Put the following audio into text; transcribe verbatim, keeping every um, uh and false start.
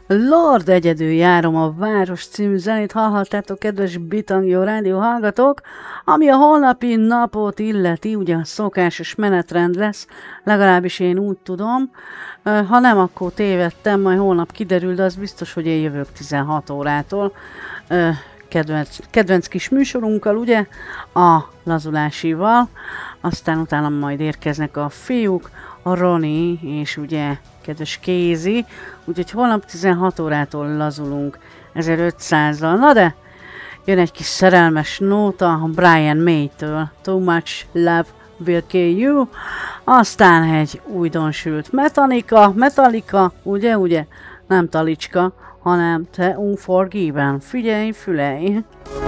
Lord, egyedül járom a város című zenét hallhattátok, kedves Bitangió rádió hallgatók, ami a holnapi napot illeti, ugye a szokásos menetrend lesz, legalábbis én úgy tudom, ha nem, akkor tévedtem, majd holnap kiderül, de az biztos, hogy én jövök tizenhat órától, kedvenc, kedvenc kis műsorunkkal, ugye, a lazulásival, aztán utána majd érkeznek a fiúk, a Roni és ugye kedves Kézi, úgyhogy holnap tizenhat órától lazulunk ezerötszázzal. Na de jön egy kis szerelmes nóta Brian May-től, Too Much Love Will Kill You, aztán egy újdonsült Metallica, Metallica, ugye, ugye, nem Talicska, hanem te Unforgiven. Figyelj, fülej!